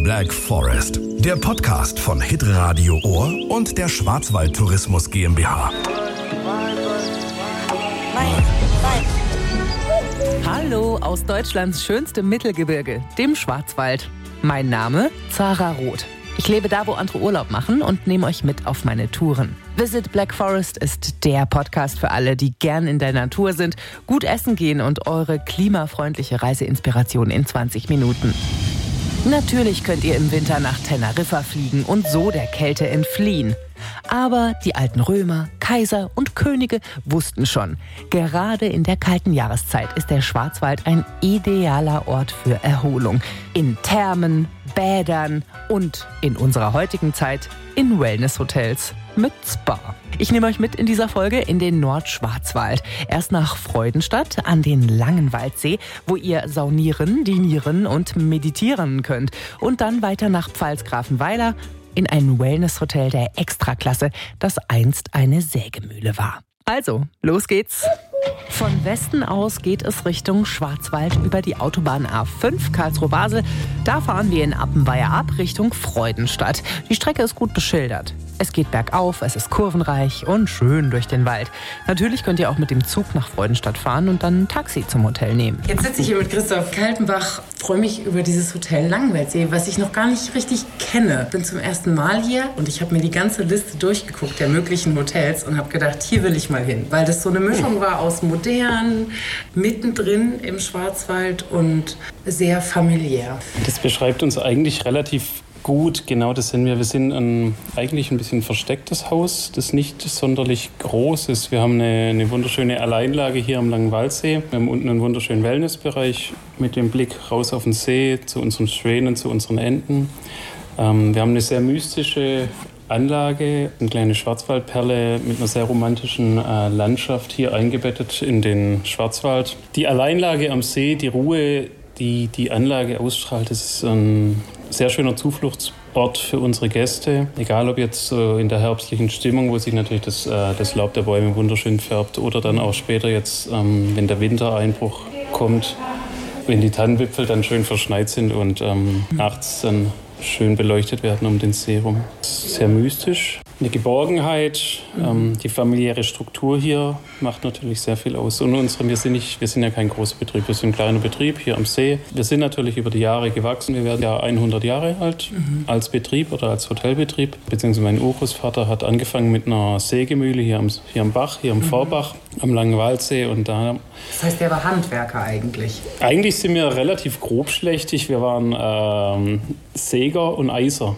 Black Forest, der Podcast von Hitradio Ohr und der Schwarzwald Tourismus GmbH. Hallo aus Deutschlands schönstem Mittelgebirge, dem Schwarzwald. Mein Name Zara Roth. Ich lebe da, wo andere Urlaub machen und nehme euch mit auf meine Touren. Visit Black Forest ist der Podcast für alle, die gern in der Natur sind, gut essen gehen und eure klimafreundliche Reiseinspiration in 20 Minuten. Natürlich könnt ihr im Winter nach Teneriffa fliegen und so der Kälte entfliehen. Aber die alten Römer, Kaiser und Könige wussten schon, gerade in der kalten Jahreszeit ist der Schwarzwald ein idealer Ort für Erholung. In Thermen, Bädern und in unserer heutigen Zeit in Wellnesshotels mit Spa. Ich nehme euch mit in dieser Folge in den Nordschwarzwald. Erst nach Freudenstadt an den Langenwaldsee, wo ihr saunieren, dinieren und meditieren könnt. Und dann weiter nach Pfalzgrafenweiler in ein Wellnesshotel der Extraklasse, das einst eine Sägemühle war. Also, los geht's. Von Westen aus geht es Richtung Schwarzwald über die Autobahn A5 Karlsruhe-Basel. Da fahren wir in Appenweier ab Richtung Freudenstadt. Die Strecke ist gut beschildert. Es geht bergauf, es ist kurvenreich und schön durch den Wald. Natürlich könnt ihr auch mit dem Zug nach Freudenstadt fahren und dann ein Taxi zum Hotel nehmen. Jetzt sitze ich hier mit Christoph Kaltenbach, freue mich über dieses Hotel Langenwaldsee, was ich noch gar nicht richtig kenne. Bin zum ersten Mal hier und ich habe mir die ganze Liste durchgeguckt der möglichen Hotels und habe gedacht, hier will ich mal hin. Weil das so eine Mischung war aus modern, mittendrin im Schwarzwald und sehr familiär. Das beschreibt uns eigentlich relativ gut, genau das sind wir. Wir sind eigentlich ein bisschen verstecktes Haus, das nicht sonderlich groß ist. Wir haben eine wunderschöne Alleinlage hier am Langenwaldsee. Wir haben unten einen wunderschönen Wellnessbereich mit dem Blick raus auf den See, zu unseren Schwänen, zu unseren Enten. Wir haben eine sehr mystische Anlage, eine kleine Schwarzwaldperle mit einer sehr romantischen Landschaft hier eingebettet in den Schwarzwald. Die Alleinlage am See, die Ruhe, die Anlage ausstrahlt, das ist ein sehr schöner Zufluchtsort für unsere Gäste. Egal ob jetzt so in der herbstlichen Stimmung, wo sich natürlich das Laub der Bäume wunderschön färbt, oder dann auch später jetzt, wenn der Wintereinbruch kommt, wenn die Tannenwipfel dann schön verschneit sind und nachts dann schön beleuchtet werden um den See rum. Sehr mystisch. Eine Geborgenheit, die familiäre Struktur hier macht natürlich sehr viel aus. Und wir sind ja kein großer Betrieb, wir sind ein kleiner Betrieb hier am See. Wir sind natürlich über die Jahre gewachsen. Wir werden ja 100 Jahre alt als Betrieb oder als Hotelbetrieb. Beziehungsweise mein Urgroßvater hat angefangen mit einer Sägemühle hier am Bach, hier am Vorbach, am Langenwaldsee. Und das heißt, der war Handwerker eigentlich? Eigentlich sind wir relativ grobschlächtig. Wir waren Säger und Eiser.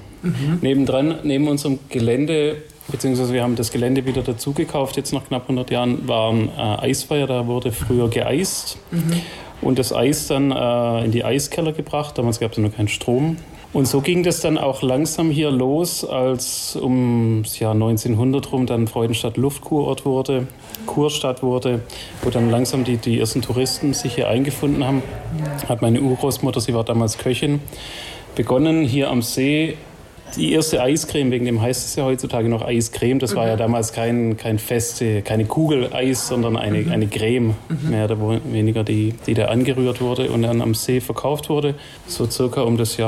Neben unserem Gelände, beziehungsweise wir haben das Gelände wieder dazu gekauft, jetzt nach knapp 100 Jahren, war ein Eisfeuer, da wurde früher geeist und das Eis dann in die Eiskeller gebracht, damals gab es noch keinen Strom. Und so ging das dann auch langsam hier los, als ums Jahr 1900 rum dann Freudenstadt Luftkurort wurde, Kurstadt wurde, wo dann langsam die ersten Touristen sich hier eingefunden haben. Hat meine Urgroßmutter, sie war damals Köchin, begonnen hier am See. Die erste Eiscreme, wegen dem heißt es ja heutzutage noch Eiscreme, das war ja damals keine Kugel Eis, sondern eine Creme, mehr oder weniger, die da angerührt wurde und dann am See verkauft wurde, so circa um das Jahr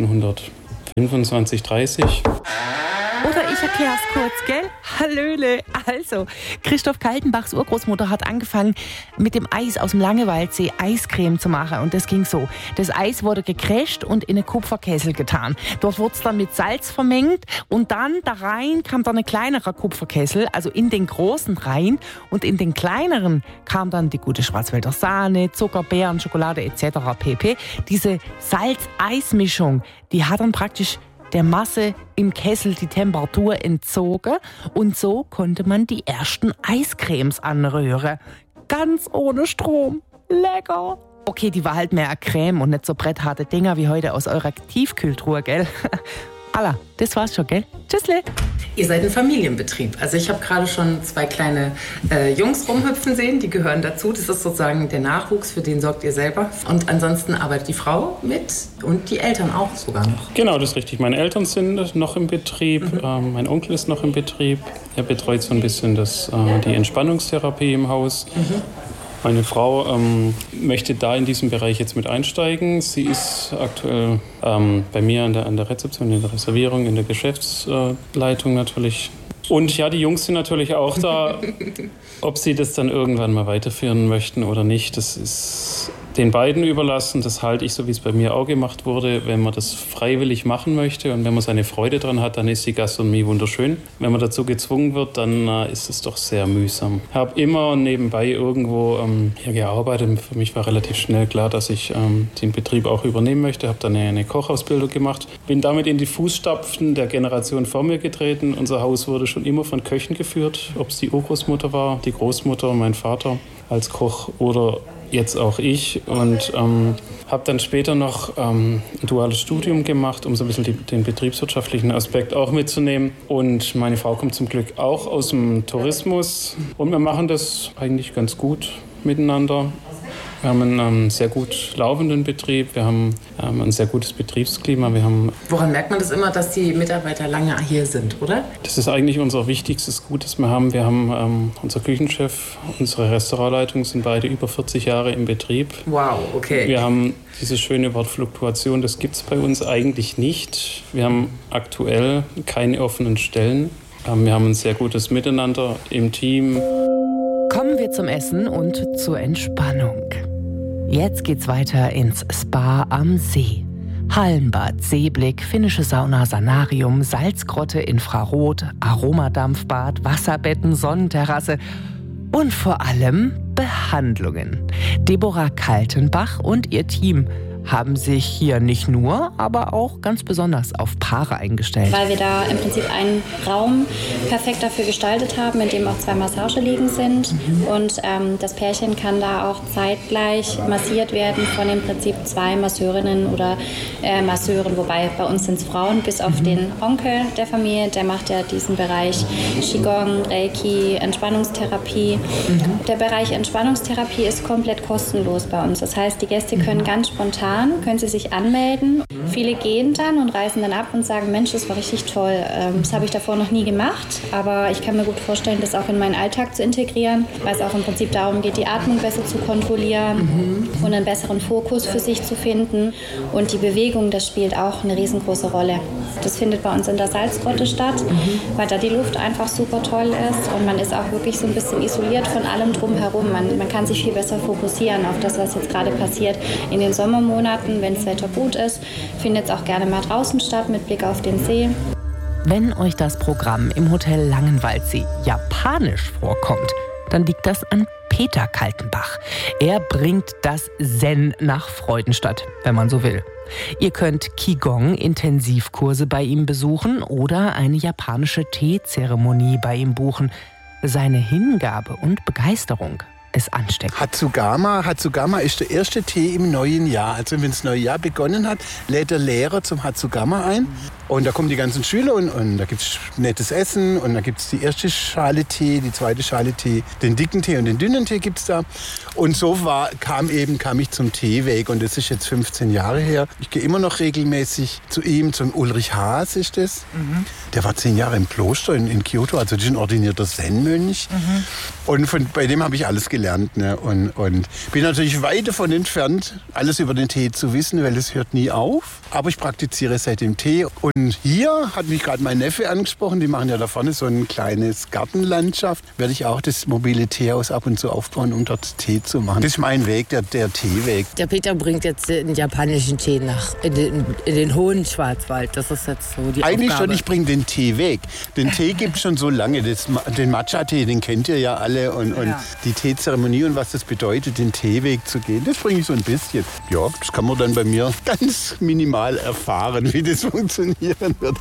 1925, 30. Oder ich erklär's kurz, gell? Hallöle. Also, Christoph Kaltenbachs Urgroßmutter hat angefangen, mit dem Eis aus dem Langenwaldsee Eiscreme zu machen. Und das ging so. Das Eis wurde gecrasht und in einen Kupferkessel getan. Dort wurde es dann mit Salz vermengt und dann da rein kam dann ein kleinerer Kupferkessel, also in den großen rein. Und in den kleineren kam dann die gute Schwarzwälder Sahne, Zucker, Beeren, Schokolade etc. pp. Diese Salz-Eis-Mischung, die hat dann praktisch der Masse im Kessel die Temperatur entzogen und so konnte man die ersten Eiscremes anrühren. Ganz ohne Strom. Lecker. Okay, die war halt mehr eine Creme und nicht so brettharte Dinger wie heute aus eurer Tiefkühltruhe, gell? Alla, das war's schon, gell? Tschüssle. Ihr seid ein Familienbetrieb. Also ich habe gerade schon 2 kleine Jungs rumhüpfen sehen, die gehören dazu. Das ist sozusagen der Nachwuchs, für den sorgt ihr selber. Und ansonsten arbeitet die Frau mit und die Eltern auch sogar noch. Genau, das ist richtig. Meine Eltern sind noch im Betrieb, mein Onkel ist noch im Betrieb. Er betreut so ein bisschen die Entspannungstherapie im Haus. Meine Frau möchte da in diesem Bereich jetzt mit einsteigen. Sie ist aktuell bei mir an der Rezeption, in der Reservierung, in der Geschäftsleitung natürlich. Und ja, die Jungs sind natürlich auch da. Ob sie das dann irgendwann mal weiterführen möchten oder nicht, das ist den beiden überlassen. Das halte ich so, wie es bei mir auch gemacht wurde. Wenn man das freiwillig machen möchte und wenn man seine Freude dran hat, dann ist die Gastronomie wunderschön. Wenn man dazu gezwungen wird, dann ist es doch sehr mühsam. Ich habe immer nebenbei irgendwo hier gearbeitet. Für mich war relativ schnell klar, dass ich den Betrieb auch übernehmen möchte. Habe dann eine Kochausbildung gemacht. Bin damit in die Fußstapfen der Generation vor mir getreten. Unser Haus wurde schon immer von Köchen geführt. Ob es die Urgroßmutter war, die Großmutter, mein Vater als Koch oder jetzt auch ich. Und habe dann später noch ein duales Studium gemacht, um so ein bisschen den betriebswirtschaftlichen Aspekt auch mitzunehmen. Und meine Frau kommt zum Glück auch aus dem Tourismus. Und wir machen das eigentlich ganz gut miteinander. Wir haben einen sehr gut laufenden Betrieb, wir haben ein sehr gutes Betriebsklima. Woran merkt man das immer, dass die Mitarbeiter lange hier sind, oder? Das ist eigentlich unser wichtigstes Gut, das wir haben. Wir haben unser Küchenchef, unsere Restaurantleitung sind beide über 40 Jahre im Betrieb. Wow, okay. Wir haben diese schöne Wort Fluktuation, das gibt es bei uns eigentlich nicht. Wir haben aktuell keine offenen Stellen. Wir haben ein sehr gutes Miteinander im Team. Kommen wir zum Essen und zur Entspannung. Jetzt geht's weiter ins Spa am See. Hallenbad, Seeblick, finnische Sauna, Sanarium, Salzgrotte, Infrarot, Aromadampfbad, Wasserbetten, Sonnenterrasse und vor allem Behandlungen. Deborah Kaltenbach und ihr Team haben sich hier nicht nur, aber auch ganz besonders auf Paare eingestellt. Weil wir da im Prinzip einen Raum perfekt dafür gestaltet haben, in dem auch 2 Massageliegen sind. Und das Pärchen kann da auch zeitgleich massiert werden von im Prinzip 2 Masseurinnen oder Masseuren. Wobei bei uns sind es Frauen, bis auf den Onkel der Familie. Der macht ja diesen Bereich Qigong, Reiki, Entspannungstherapie. Der Bereich Entspannungstherapie ist komplett kostenlos bei uns. Das heißt, die Gäste können ganz spontan können sie sich anmelden. Viele gehen dann und reisen dann ab und sagen, Mensch, das war richtig toll. Das habe ich davor noch nie gemacht, aber ich kann mir gut vorstellen, das auch in meinen Alltag zu integrieren, weil es auch im Prinzip darum geht, die Atmung besser zu kontrollieren und einen besseren Fokus für sich zu finden. Und die Bewegung, das spielt auch eine riesengroße Rolle. Das findet bei uns in der Salzgrotte statt, weil da die Luft einfach super toll ist und man ist auch wirklich so ein bisschen isoliert von allem drumherum. Man kann sich viel besser fokussieren auf das, was jetzt gerade passiert. In den Sommermonaten, wenn das Wetter gut ist, findet es auch gerne mal draußen statt mit Blick auf den See. Wenn euch das Programm im Hotel Langenwaldsee japanisch vorkommt, dann liegt das an Peter Kaltenbach. Er bringt das Zen nach Freudenstadt, wenn man so will. Ihr könnt Qigong-Intensivkurse bei ihm besuchen oder eine japanische Teezeremonie bei ihm buchen. Seine Hingabe und Begeisterung ist ansteckend. Hatsugama ist der erste Tee im neuen Jahr. Also wenn das neue Jahr begonnen hat, lädt der Lehrer zum Hatsugama ein. Und da kommen die ganzen Schüler und da gibt es nettes Essen. Und da gibt es die erste Schale Tee, die zweite Schale Tee, den dicken Tee und den dünnen Tee gibt es da. Und so kam ich zum Teeweg. Und das ist jetzt 15 Jahre her. Ich gehe immer noch regelmäßig zu ihm, zum Ulrich Haas ist das. Der war 10 Jahre im Kloster in Kyoto, also das ist ein ordinierter Zen-Mönch. Und bei dem habe ich alles gelernt. Ne? Und bin natürlich weit davon entfernt, alles über den Tee zu wissen, weil es hört nie auf. Aber ich praktiziere seitdem Tee. Und hier hat mich gerade mein Neffe angesprochen, die machen ja da vorne so ein kleines Gartenlandschaft. Werde ich auch das mobile Teehaus ab und zu aufbauen, um dort Tee zu machen. Das ist mein Weg, der Teeweg. Der Peter bringt jetzt den japanischen Tee in den hohen Schwarzwald. Das ist jetzt so die Eigentlich Aufgabe. schon, ich bringe den Tee weg. Den Tee gibt es schon so lange. Den Matcha-Tee, den kennt ihr ja alle. Und die Teezeremonie und was das bedeutet, den Teeweg zu gehen, das bringe ich so ein bisschen. Ja, das kann man dann bei mir ganz minimal erfahren, wie das funktionieren wird.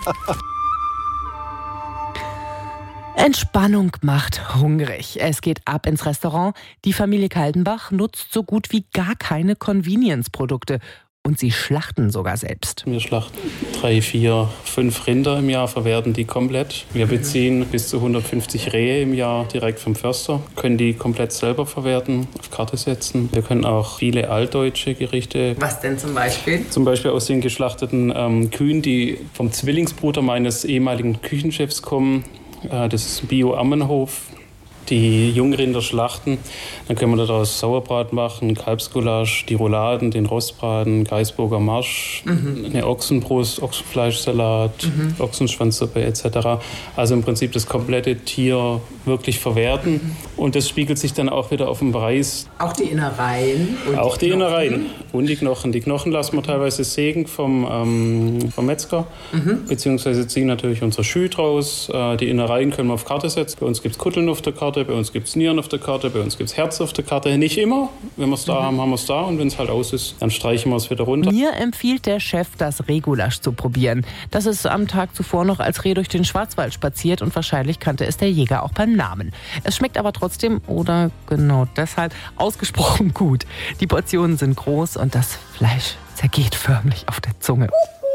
Entspannung macht hungrig. Es geht ab ins Restaurant. Die Familie Kaltenbach nutzt so gut wie gar keine Convenience-Produkte. Und sie schlachten sogar selbst. Wir schlachten 3, 4, 5 Rinder im Jahr, verwerten die komplett. Wir beziehen bis zu 150 Rehe im Jahr direkt vom Förster, können die komplett selber verwerten, auf Karte setzen. Wir können auch viele altdeutsche Gerichte. Was denn zum Beispiel? Zum Beispiel aus den geschlachteten Kühen, die vom Zwillingsbruder meines ehemaligen Küchenchefs kommen. Das ist Bio Ammenhof. die Jungrinder schlachten. Dann können wir daraus Sauerbraten machen, Kalbsgulasch, die Rouladen, den Rostbraten, Gaisburger Marsch, eine Ochsenbrust, Ochsenfleischsalat, Ochsenschwanzsuppe etc. Also im Prinzip das komplette Tier wirklich verwerten. Und das spiegelt sich dann auch wieder auf dem Preis. Auch die Innereien? Auch die Innereien und die Knochen. Die Knochen lassen wir teilweise sägen vom Metzger, beziehungsweise ziehen natürlich unser Schü draus. Die Innereien können wir auf Karte setzen. Bei uns gibt es Kutteln auf der Karte, bei uns gibt es Nieren auf der Karte, bei uns gibt es Herz auf der Karte. Nicht immer. Wenn wir es da haben, haben wir es da. Und wenn es halt aus ist, dann streichen wir es wieder runter. Mir empfiehlt der Chef, das Rehgulasch zu probieren. Das ist am Tag zuvor noch als Reh durch den Schwarzwald spaziert und wahrscheinlich kannte es der Jäger auch beim Namen. Es schmeckt aber trotzdem, oder genau deshalb, ausgesprochen gut. Die Portionen sind groß und das Fleisch zergeht förmlich auf der Zunge.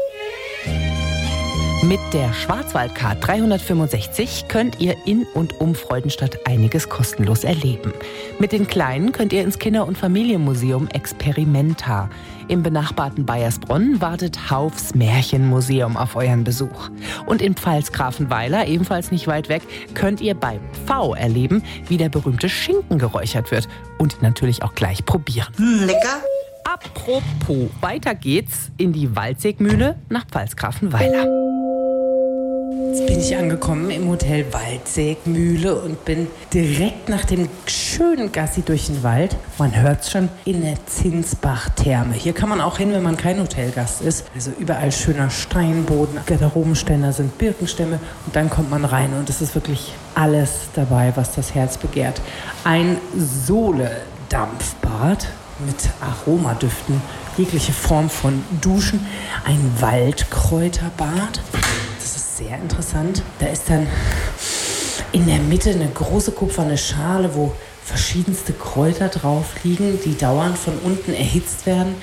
Mit der Schwarzwaldcard 365 könnt ihr in und um Freudenstadt einiges kostenlos erleben. Mit den Kleinen könnt ihr ins Kinder- und Familienmuseum Experimenta. Im benachbarten Baiersbronn wartet Haufs Märchenmuseum auf euren Besuch. Und in Pfalz-Grafenweiler, ebenfalls nicht weit weg, könnt ihr beim V erleben, wie der berühmte Schinken geräuchert wird. Und natürlich auch gleich probieren. Lecker! Apropos, weiter geht's in die Waldseegmühle nach Pfalz-Grafenweiler. Jetzt bin ich angekommen im Hotel Waldseegmühle und bin direkt nach dem schönen Gassi durch den Wald, man hört's schon, in der Zinsbach-Therme. Hier kann man auch hin, wenn man kein Hotelgast ist. Also überall schöner Steinboden, Garderobenständer sind Birkenstämme und dann kommt man rein und es ist wirklich alles dabei, was das Herz begehrt. Ein Sohle-Dampfbad mit Aromadüften, jegliche Form von Duschen, ein Waldkräuterbad. Das ist sehr interessant. Da ist dann in der Mitte eine große kupferne Schale, wo verschiedenste Kräuter drauf liegen, die dauernd von unten erhitzt werden.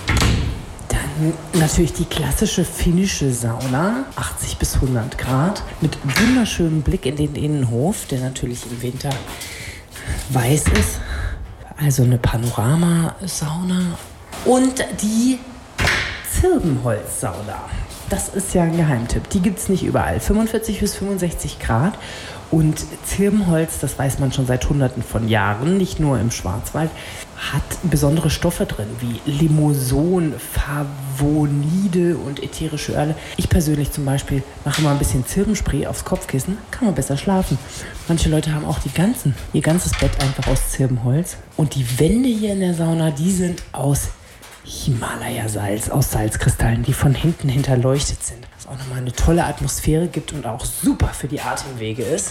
Dann natürlich die klassische finnische Sauna, 80 bis 100 Grad, mit wunderschönem Blick in den Innenhof, der natürlich im Winter weiß ist. Also eine Panoramasauna und die Zirbenholzsauna. Das ist ja ein Geheimtipp. Die gibt es nicht überall. 45 bis 65 Grad. Und Zirbenholz, das weiß man schon seit Hunderten von Jahren, nicht nur im Schwarzwald, hat besondere Stoffe drin, wie Limoson, Favonide und ätherische Öle. Ich persönlich zum Beispiel mache mal ein bisschen Zirbenspray aufs Kopfkissen, kann man besser schlafen. Manche Leute haben auch ihr ganzes Bett einfach aus Zirbenholz. Und die Wände hier in der Sauna, die sind aus Himalaya-Salz, aus Salzkristallen, die von hinten hinterleuchtet sind. Was auch nochmal eine tolle Atmosphäre gibt und auch super für die Atemwege ist.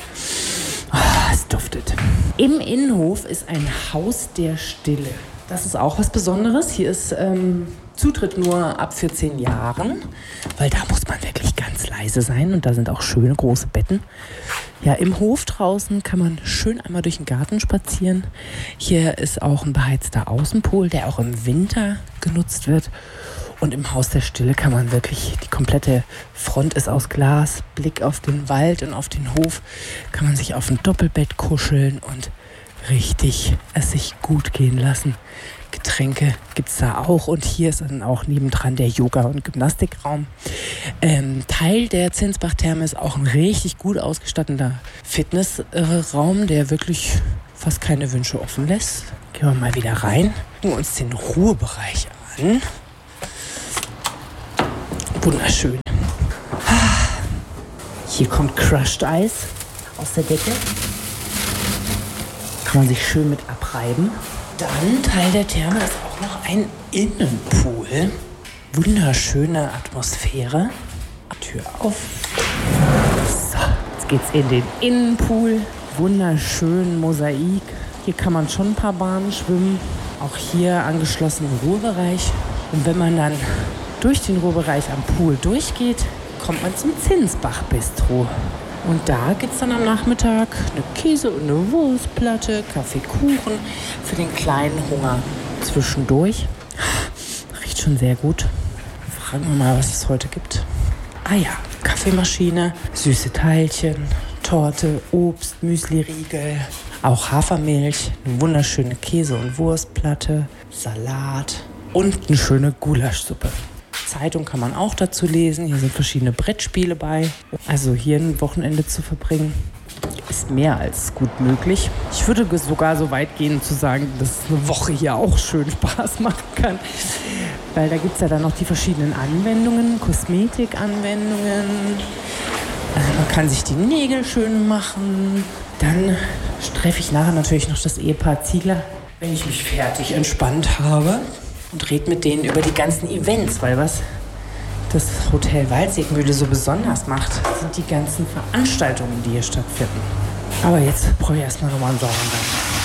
Es duftet. Im Innenhof ist ein Haus der Stille. Das ist auch was Besonderes. Hier ist Zutritt nur ab 14 Jahren, weil da muss man wirklich ganz leise sein und da sind auch schöne große Betten. Ja, im Hof draußen kann man schön einmal durch den Garten spazieren. Hier ist auch ein beheizter Außenpool, der auch im Winter genutzt wird. Und im Haus der Stille kann man wirklich, die komplette Front ist aus Glas, Blick auf den Wald und auf den Hof, kann man sich auf ein Doppelbett kuscheln und richtig es sich gut gehen lassen. Getränke gibt es da auch und hier ist dann auch nebendran der Yoga- und Gymnastikraum. Teil der Zinsbach-Therme ist auch ein richtig gut ausgestatteter Fitnessraum, der wirklich fast keine Wünsche offen lässt. Gehen wir mal wieder rein, gucken uns den Ruhebereich an. Wunderschön. Hier kommt Crushed Eis aus der Decke. Kann man sich schön mit abreiben. Dann Teil der Therme ist auch noch ein Innenpool. Wunderschöne Atmosphäre. Tür auf. So, jetzt geht's in den Innenpool. Wunderschön Mosaik. Hier kann man schon ein paar Bahnen schwimmen. Auch hier angeschlossen Ruhebereich. Und wenn man dann durch den Ruhebereich am Pool durchgeht, kommt man zum Zinsbach-Bistro. Und da gibt es dann am Nachmittag eine Käse- und eine Wurstplatte, Kaffee, Kuchen für den kleinen Hunger zwischendurch. Riecht schon sehr gut. Fragen wir mal, was es heute gibt. Ah ja, Kaffeemaschine, süße Teilchen, Torte, Obst, Müsliriegel, auch Hafermilch, eine wunderschöne Käse- und Wurstplatte, Salat und eine schöne Gulaschsuppe. Zeitung kann man auch dazu lesen. Hier sind verschiedene Brettspiele bei. Also hier ein Wochenende zu verbringen. ist mehr als gut möglich. Ich würde sogar so weit gehen zu sagen, dass eine Woche hier auch schön Spaß machen kann. Weil da gibt es ja dann noch die verschiedenen Anwendungen, Kosmetikanwendungen. Man kann sich die Nägel schön machen. Dann treffe ich nachher natürlich noch das Ehepaar Ziegler, wenn ich mich fertig entspannt habe. Und rede mit denen über die ganzen Events, weil was das Hotel Waldseemühle so besonders macht, sind die ganzen Veranstaltungen, die hier stattfinden. Aber jetzt brauche ich erstmal nochmal einen Sauergang.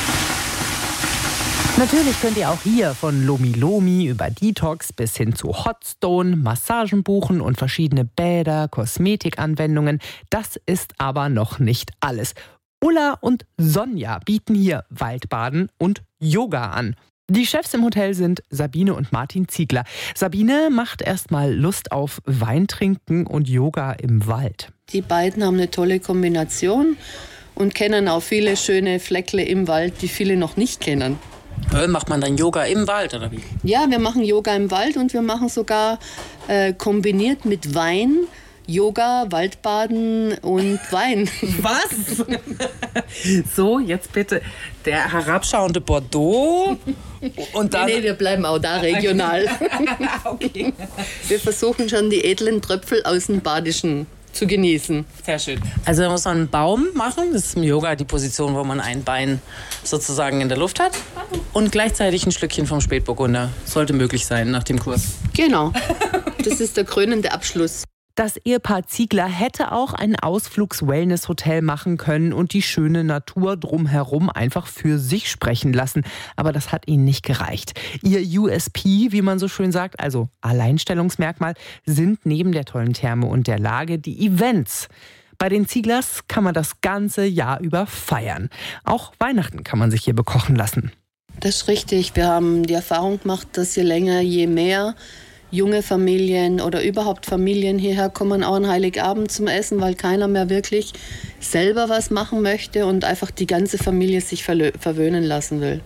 Natürlich könnt ihr auch hier von Lomi Lomi über Detox bis hin zu Hotstone, Massagen buchen und verschiedene Bäder, Kosmetikanwendungen. Das ist aber noch nicht alles. Ulla und Sonja bieten hier Waldbaden und Yoga an. Die Chefs im Hotel sind Sabine und Martin Ziegler. Sabine macht erstmal Lust auf Weintrinken und Yoga im Wald. Die beiden haben eine tolle Kombination und kennen auch viele schöne Fleckle im Wald, die viele noch nicht kennen. Macht man dann Yoga im Wald oder wie? Ja, wir machen Yoga im Wald und wir machen sogar kombiniert mit Wein Yoga, Waldbaden und Wein. Was? So, jetzt bitte der herabschauende Bordeaux und dann... Nee, wir bleiben auch da regional. Okay. Wir versuchen schon die edlen Tröpfel aus dem Badischen zu genießen. Sehr schön. Also man muss einen Baum machen, das ist im Yoga die Position, wo man ein Bein sozusagen in der Luft hat und gleichzeitig ein Schlückchen vom Spätburgunder. Sollte möglich sein nach dem Kurs. Genau, das ist der krönende Abschluss. Das Ehepaar Ziegler hätte auch ein Ausflugs-Wellness-Hotel machen können und die schöne Natur drumherum einfach für sich sprechen lassen. Aber das hat ihnen nicht gereicht. Ihr USP, wie man so schön sagt, also Alleinstellungsmerkmal, sind neben der tollen Therme und der Lage die Events. Bei den Zieglers kann man das ganze Jahr über feiern. Auch Weihnachten kann man sich hier bekochen lassen. Das ist richtig. Wir haben die Erfahrung gemacht, dass je länger, je mehr junge Familien oder überhaupt Familien hierher kommen, auch an Heiligabend zum Essen, weil keiner mehr wirklich selber was machen möchte und einfach die ganze Familie sich verwöhnen lassen will.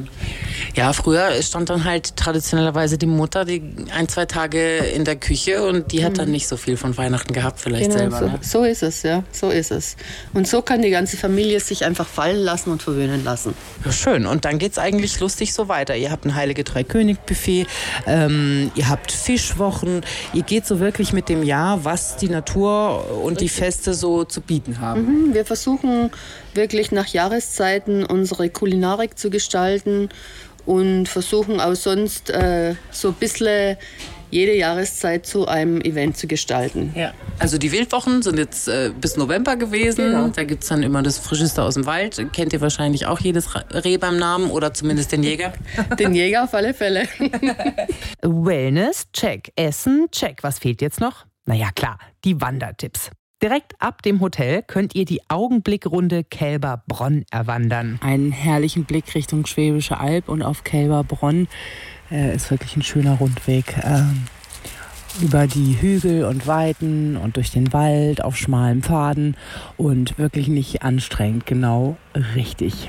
Ja, früher stand dann halt traditionellerweise die Mutter die 1-2 Tage in der Küche und die hat dann nicht so viel von Weihnachten gehabt vielleicht Genau, selber. so, Ne? so ist es, ja, so ist es. Und so kann die ganze Familie sich einfach fallen lassen und verwöhnen lassen. Ja, schön. Und dann geht's eigentlich lustig so weiter. Ihr habt ein Heilige Drei-König-Buffet, ihr habt Fischwochen, ihr geht so wirklich mit dem Jahr, was die Natur und die Feste so zu bieten haben. Wir versuchen wirklich nach Jahreszeiten unsere Kulinarik zu gestalten und versuchen auch sonst so ein bisschen jede Jahreszeit zu einem Event zu gestalten. Ja. Also die Wildwochen sind jetzt bis November gewesen. Genau. Da gibt's dann immer das Frischeste aus dem Wald. Kennt ihr wahrscheinlich auch jedes Reh beim Namen oder zumindest den Jäger? Den Jäger auf alle Fälle. Wellness, check. Essen, check. Was fehlt jetzt noch? Naja, klar, die Wandertipps. Direkt ab dem Hotel könnt ihr die Augenblickrunde Kälberbronn erwandern. Einen herrlichen Blick Richtung Schwäbische Alb und auf Kälberbronn. Ist wirklich ein schöner Rundweg über die Hügel und Weiden und durch den Wald auf schmalen Pfaden und wirklich nicht anstrengend, genau richtig.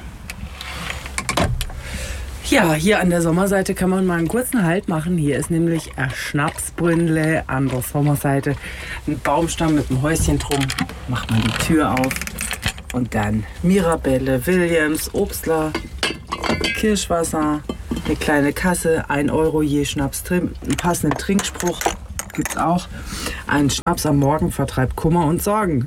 Ja, hier an der Sommerseite kann man mal einen kurzen Halt machen. Hier ist nämlich ein Schnapsbrünnle an der Sommerseite. Ein Baumstamm mit einem Häuschen drum. Macht man die Tür auf und dann Mirabelle, Williams, Obstler, Kirschwasser, eine kleine Kasse, 1 Euro je Schnaps drin, einen passenden Trinkspruch gibt's auch. Ein Schnaps am Morgen vertreibt Kummer und Sorgen.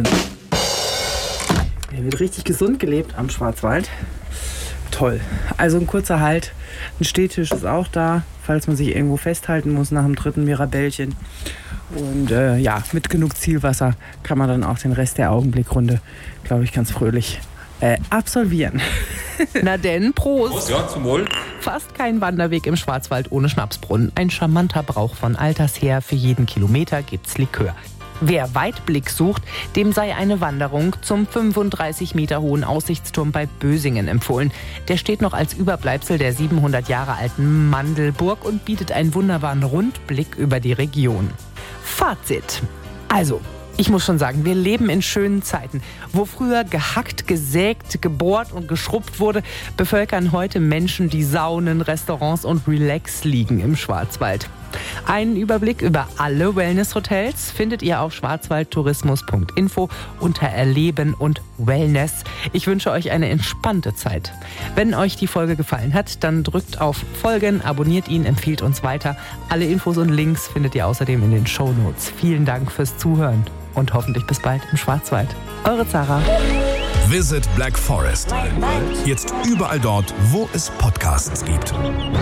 Hier wird richtig gesund gelebt am Schwarzwald. Toll. Also ein kurzer Halt. Ein Stehtisch ist auch da, falls man sich irgendwo festhalten muss nach dem 3. Mirabellchen. Und ja, mit genug Zielwasser kann man dann auch den Rest der Augenblickrunde, glaube ich, ganz fröhlich absolvieren. Na denn, Prost! Ja, zum Wohl. Fast kein Wanderweg im Schwarzwald ohne Schnapsbrunnen. Ein charmanter Brauch von alters her. Für jeden Kilometer gibt's Likör. Wer Weitblick sucht, dem sei eine Wanderung zum 35 Meter hohen Aussichtsturm bei Bösingen empfohlen. Der steht noch als Überbleibsel der 700 Jahre alten Mandelburg und bietet einen wunderbaren Rundblick über die Region. Fazit. Also, ich muss schon sagen, wir leben in schönen Zeiten. Wo früher gehackt, gesägt, gebohrt und geschrubbt wurde, bevölkern heute Menschen die Saunen, Restaurants und Relax-Liegen im Schwarzwald. Einen Überblick über alle Wellness-Hotels findet ihr auf schwarzwaldtourismus.info unter Erleben und Wellness. Ich wünsche euch eine entspannte Zeit. Wenn euch die Folge gefallen hat, dann drückt auf Folgen, abonniert ihn, empfiehlt uns weiter. Alle Infos und Links findet ihr außerdem in den Shownotes. Vielen Dank fürs Zuhören und hoffentlich bis bald im Schwarzwald. Eure Zara. Visit Black Forest. Jetzt überall dort, wo es Podcasts gibt.